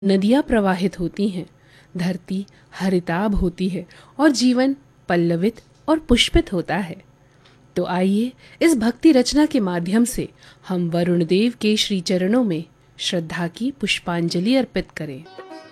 नदियाँ प्रवाहित होती हैं, धरती हरिताभ होती है और जीवन पल्लवित और पुष्पित होता है। तो आइए इस भक्ति रचना के माध्यम से हम वरुण देव के श्री चरणों में श्रद्धा की पुष्पांजलि अर्पित करें।